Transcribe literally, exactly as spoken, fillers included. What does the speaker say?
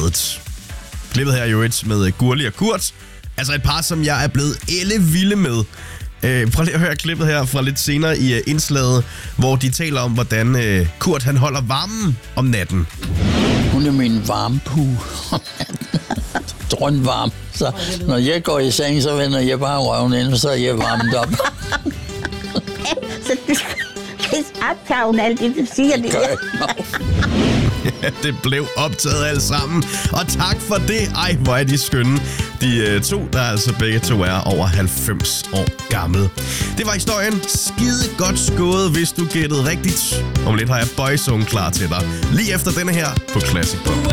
badet. Klippet her jo et med Gurli og Kurt. Altså et par, som jeg er blevet ellevilde med. Øh, prøv lige at høre klippet her fra lidt senere i uh, indslaget, hvor de taler om, hvordan uh, Kurt han holder varmen om natten. Hun er min varmepue. Drønvarm. Så når jeg går i seng, så vender jeg bare røven ind, og så er jeg varmet op. Så det optager hun alt det, du siger det. Ja, det blev optaget alt sammen. Og tak for det. Ej, hvor er de skønne. De uh, to, der altså begge to er over halvfems år gammel. Det var historien. Skide godt skåret, hvis du gættede rigtigt. Om lidt har jeg Boyzone klar til dig. Lige efter denne her på Classic Pop.